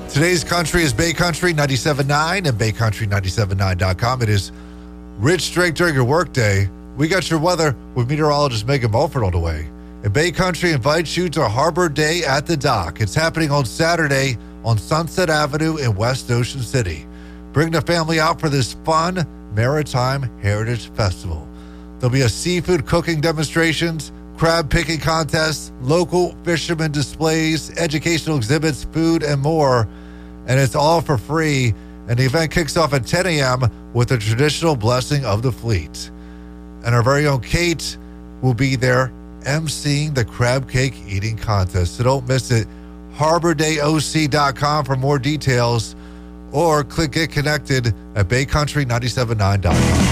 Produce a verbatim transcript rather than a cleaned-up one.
Today's country is Bay Country ninety-seven point nine and Bay Country ninety-seven point nine dot com. It is Rich Drake during your workday. We got your weather with meteorologist Megan Mulford on the way. And Bay Country invites you to Harbor Day at the Dock. It's happening on Saturday on Sunset Avenue in West Ocean City. Bring the family out for this fun Maritime Heritage Festival. There'll be a seafood cooking demonstrations, crab picking contests, local fishermen displays, educational exhibits, food, and more. And it's all for free. And the event kicks off at ten a.m. with the traditional blessing of the fleet. And our very own Kate will be there emceeing the crab cake eating contest. So don't miss it. harbor day o c dot com for more details, or click Get Connected at bay country ninety-seven point nine dot com.